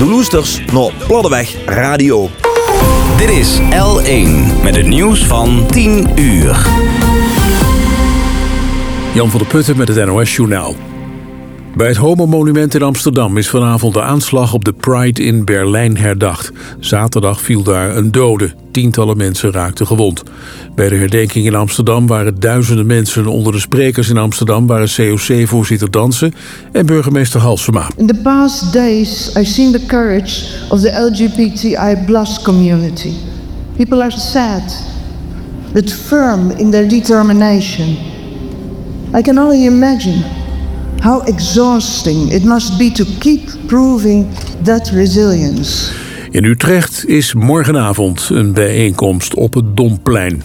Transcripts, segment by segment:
de Loesters naar Platteweg Radio. Dit is L1 met het nieuws van 10 uur. Jan van der Putten met het NOS-journaal. Bij het Homo-monument in Amsterdam is vanavond de aanslag op de Pride in Berlijn herdacht. Zaterdag viel daar een dode. Tientallen mensen raakten gewond. Bij de herdenking in Amsterdam waren duizenden mensen. Onder de sprekers in Amsterdam waren COC-voorzitter Dansen en burgemeester Halsema. In the past days, I've seen the courage of the LGBTI+ community. People are sad, but firm in their determination. I can only imagine how exhausting it must be to keep proving that resilience. In Utrecht is morgenavond een bijeenkomst op het Domplein.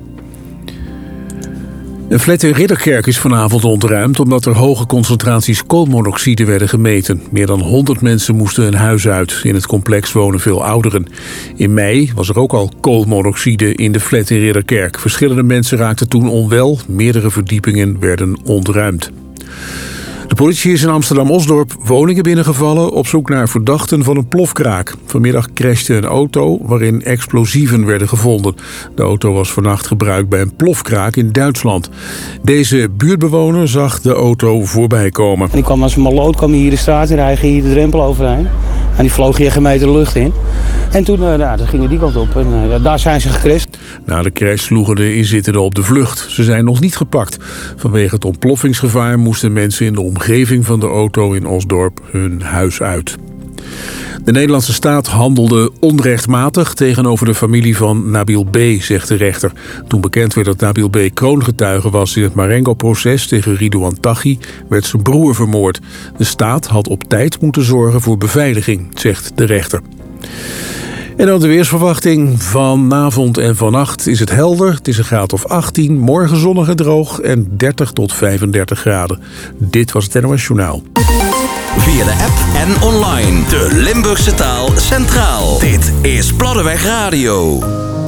Een flat in Ridderkerk is vanavond ontruimd omdat er hoge concentraties koolmonoxide werden gemeten. Meer dan 100 mensen moesten hun huis uit. In het complex wonen veel ouderen. In mei was er ook al koolmonoxide in de flat in Ridderkerk. Verschillende mensen raakten toen onwel. Meerdere verdiepingen werden ontruimd. De politie is in Amsterdam-Osdorp woningen binnengevallen op zoek naar verdachten van een plofkraak. Vanmiddag crashte een auto waarin explosieven werden gevonden. De auto was vannacht gebruikt bij een plofkraak in Duitsland. Deze buurtbewoner zag de auto voorbij komen. En ik kwam als een maloot hier de straat in, hij ging hier de drempel overheen. En die vloog hier geen meter de lucht in. En toen dan gingen die kant op en daar zijn ze gecrashed. Na de crash sloegen de inzittenden op de vlucht. Ze zijn nog niet gepakt. Vanwege het ontploffingsgevaar moesten mensen in de omgeving van de auto in Osdorp hun huis uit. De Nederlandse staat handelde onrechtmatig tegenover de familie van Nabil B., zegt de rechter. Toen bekend werd dat Nabil B. kroongetuige was in het Marengo-proces tegen Ridouan Taghi, werd zijn broer vermoord. De staat had op tijd moeten zorgen voor beveiliging, zegt de rechter. En dan de weersverwachting. Vanavond en vannacht is het helder. Het is een graad of 18. Morgen zonnig en droog en 30 tot 35 graden. Dit was het NOS Journaal. Via de app en online. De Limburgse taal centraal. Dit is Platteweg Radio.